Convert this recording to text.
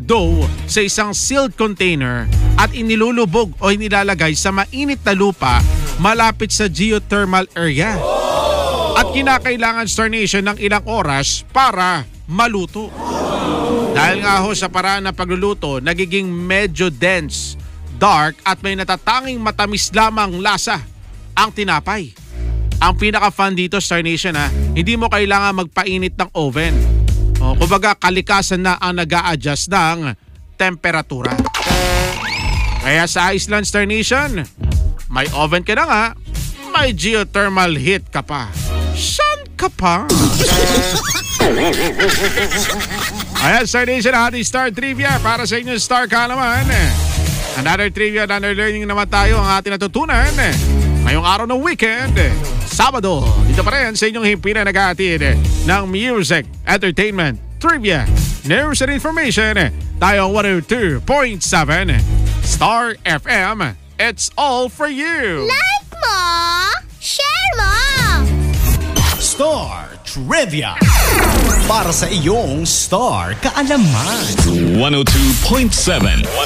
dough sa isang sealed container at inilulubog o inilalagay sa mainit na lupa malapit sa geothermal area. At kinakailangan, Star Nation, ng ilang oras para maluto. Dahil nga ho sa paraan ng pagluluto, nagiging medyo dense, dark at may natatanging matamis lamang lasa ang tinapay. Ang pinaka-fun dito, Star Nation, hindi mo kailangan magpainit ng oven. Kumbaga kalikasan na ang nag-a-adjust ng temperatura. Kaya sa Iceland, Star Nation, may oven ka na nga, may geothermal heat ka pa. Saan ka pa? Ayan, Star Nation, ating Star Trivia para sa inyong Star Kalaman. Another trivia, another learning naman tayo ang ating natutunan ngayong araw ng weekend, Sabado. Dito pa rin sa inyong himpinan nag-aatid ng music, entertainment, trivia, news and information. Tayo 102.7 Star FM. It's all for you. Like mo, share mo. Star Trivia para sa iyong Star Kaalaman. 102.7